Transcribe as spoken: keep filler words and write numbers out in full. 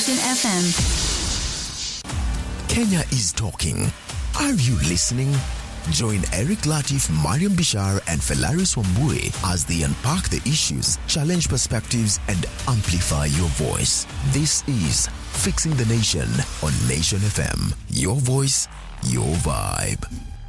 F M. Kenya is talking. Are you listening? Join Eric Latif, Mariam Bishar and Felaris Wambue as they unpack the issues, challenge perspectives and amplify your voice. This is Fixing the Nation on Nation F M. Your voice, your vibe.